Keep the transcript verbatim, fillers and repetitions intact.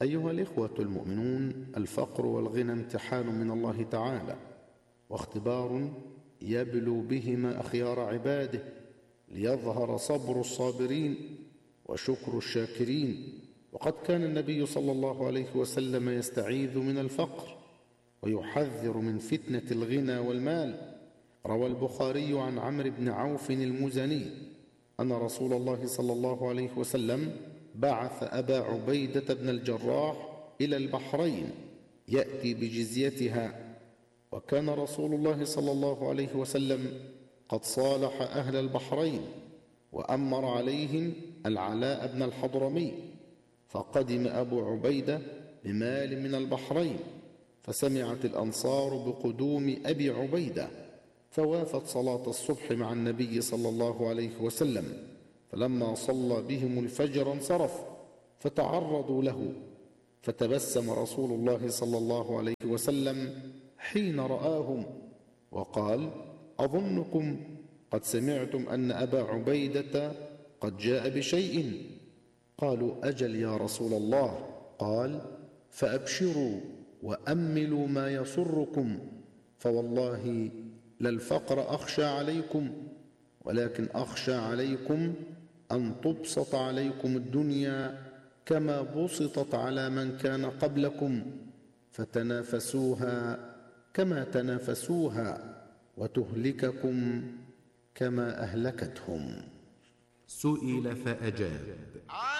أيها الإخوة المؤمنون، الفقر والغنى امتحان من الله تعالى واختبار يبلو بهما أخيار عباده ليظهر صبر الصابرين وشكر الشاكرين. وقد كان النبي صلى الله عليه وسلم يستعيذ من الفقر ويحذر من فتنة الغنى والمال. روى البخاري عن عمرو بن عوف المزني أن رسول الله صلى الله عليه وسلم بعث أبا عبيدة بن الجراح إلى البحرين يأتي بجزيتها، وكان رسول الله صلى الله عليه وسلم قد صالح أهل البحرين وأمر عليهم العلاء بن الحضرمي، فقدم أبو عبيدة بمال من البحرين، فسمعت الأنصار بقدوم أبي عبيدة فوافت صلاة الصبح مع النبي صلى الله عليه وسلم، فلما صلى بهم الفجر انصرف فتعرضوا له، فتبسم رسول الله صلى الله عليه وسلم حين رآهم وقال: أظنكم قد سمعتم أن أبا عبيدة قد جاء بشيء. قالوا: أجل يا رسول الله. قال: فأبشروا وأملوا ما يسركم، فوالله للفقر أخشى عليكم، ولكن أخشى عليكم أن تبسط عليكم الدنيا كما بسطت على من كان قبلكم، فتنافسوها كما تنافسوها وتهلككم كما أهلكتهم. سئل فأجاب: